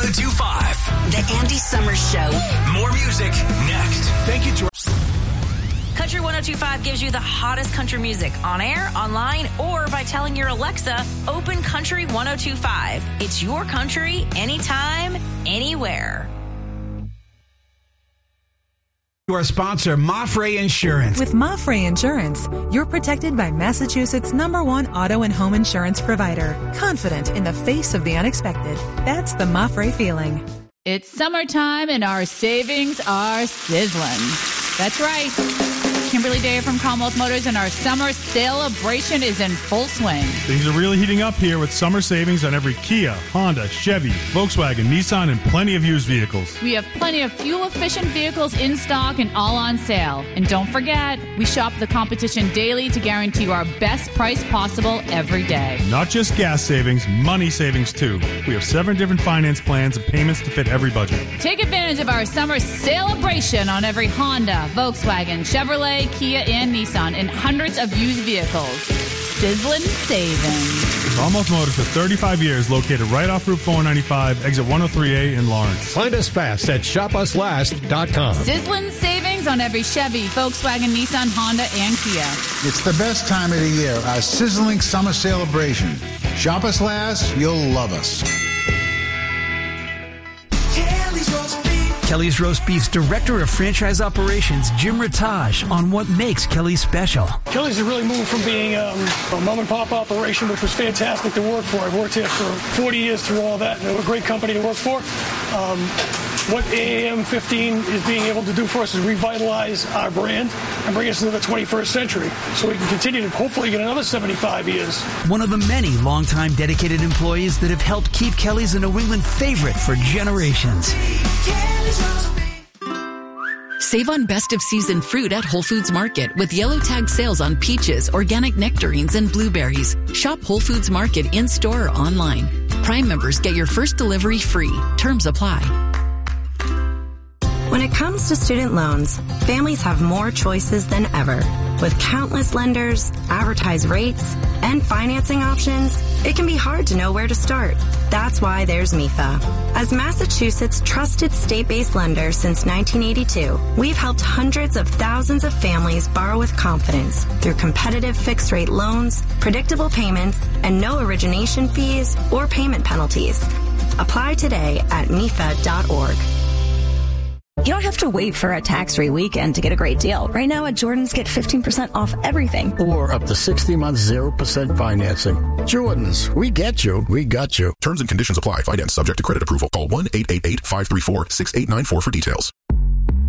102.5. The Andy Summers Show. More music next. Thank you to Country 102.5 gives you the hottest country music on air, online, or by telling your Alexa, open Country 102.5. It's your country, anytime, anywhere. Our sponsor, Mafre Insurance. With Mafre Insurance, you're protected by Massachusetts' #1 auto and home insurance provider. Confident in the face of the unexpected. That's the Mafre feeling. It's summertime and our savings are sizzling. That's right. Kimberly Day from Commonwealth Motors, and our summer celebration is in full swing. Things are really heating up here with summer savings on every Kia, Honda, Chevy, Volkswagen, Nissan, and plenty of used vehicles. We have plenty of fuel-efficient vehicles in stock and all on sale. And don't forget, we shop the competition daily to guarantee you our best price possible every day. Not just gas savings, money savings too. We have 7 different finance plans and payments to fit every budget. Take advantage of our summer celebration on every Honda, Volkswagen, Chevrolet, Kia, and Nissan, and hundreds of used vehicles. Sizzling savings. Commonwealth Motors for 35 years, located right off Route 495, exit 103A in Lawrence. Find us fast at shopuslast.com. Sizzling savings on every Chevy, Volkswagen, Nissan, Honda, and Kia. It's the best time of the year, our sizzling summer celebration. Shop us last, you'll love us. Kelly's Roast Beef's Director of Franchise Operations, Jim Rataj, on what makes Kelly's special. Kelly's is really moved from being a mom-and-pop operation, which was fantastic to work for. I've worked here for 40 years through all that, and they're a great company to work for. What AAM 15 is being able to do for us is revitalize our brand and bring us into the 21st century so we can continue to hopefully get another 75 years. One of the many longtime dedicated employees that have helped keep Kelly's a New England favorite for generations. Save on best of season fruit at Whole Foods Market with yellow tag sales on peaches, organic nectarines, and blueberries. Shop Whole Foods Market in-store or online. Prime members get your first delivery free. Terms apply. When it comes to student loans, families have more choices than ever. With countless lenders, advertised rates, and financing options, it can be hard to know where to start. That's why there's MIFA. As Massachusetts' trusted state-based lender since 1982, we've helped hundreds of thousands of families borrow with confidence through competitive fixed-rate loans, predictable payments, and no origination fees or payment penalties. Apply today at MIFA.org. You don't have to wait for a tax-free weekend to get a great deal. Right now at Jordan's, get 15% off everything. Or up to 60 months, 0% financing. Jordan's, we get you, we got you. Terms and conditions apply. Finance subject to credit approval. Call 1-888-534-6894 for details.